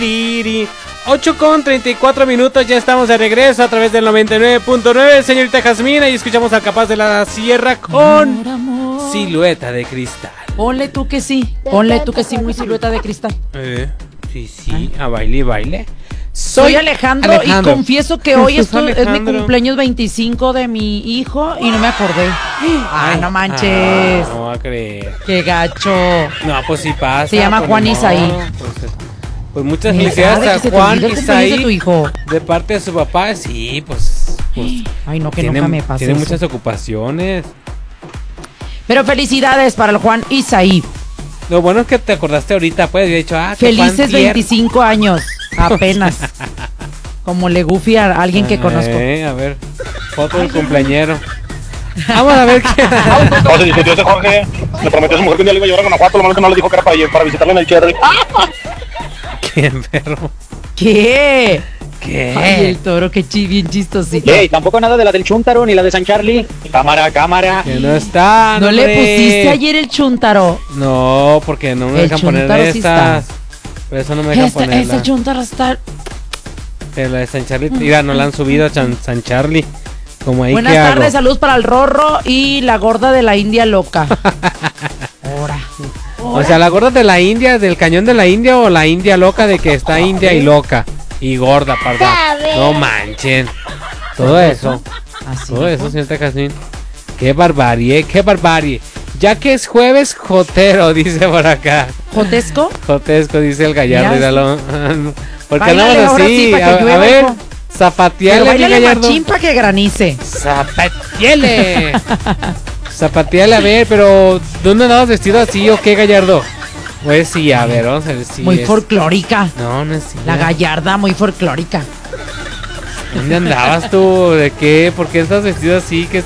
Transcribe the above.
Tiri. 8:34, ya estamos de regreso a través del 99.9, señorita Jasmina, y escuchamos al Capaz de la Sierra con amor. Silueta de Cristal. Ponle tú que sí, muy Silueta de Cristal. Sí, a baile. Soy Alejandro y confieso que hoy es mi cumpleaños 25 de mi hijo y no me acordé. Ay, no manches. No va a creer. Qué gacho. No, pues sí pasa. Se llama Juan Isaí. Pues muchas felicidades a Juan Isaí de tu hijo. De parte de su papá. Sí, pues ay, no, que nunca me pase. Tiene muchas ocupaciones. Pero felicidades para el Juan Isaí. Lo bueno es que te acordaste ahorita, pues había dicho, felices 25 años, apenas. Como le Goofy a alguien que conozco. A ver, foto del cumpleañero. Vamos a ver qué. No, se discutió ese Jorge. Le prometió a su mujer que un día le iba a llevar a Guanajuato. Lo malo que no le dijo que era para visitarle en el Cherry. Qué enfermo. ¿Qué? Ay, el toro, qué bien chistosito. Tampoco nada de la del Chuntaro ni la de San Charlie. Cámara. Que no está. ¿No le pusiste ayer el Chuntaro? No, porque no me dejan poner estas. Por eso no me dejan ponerla. Ese Chuntaro está. Pero la de San Charlie, mira, no la han subido a San Charlie. Como ahí. Buenas tardes, saludos para el Rorro y la gorda de la India loca. Ahora. O sea, la gorda de la India, del cañón de la India, o la India loca de que está India y loca. Y gorda, perdón. No manchen. Todo eso. Todo eso, señorita Jasmine. Qué barbarie. Ya que es jueves, jotero, dice por acá. ¿Jotesco? Jotesco, dice el Gallardo. Míralo. Porque báilale, andamos así. A ver, zapateale, mi Gallardo. Machín para que granice. Zapateale. Zapateale, a ver, pero ¿dónde andabas vestido así o qué, Gallardo? Pues sí, a ver, vamos a ver si muy folclórica. No es así. La Gallarda, muy folclórica. ¿Dónde andabas tú? ¿De qué? ¿Por qué estás vestido así? ¿Qué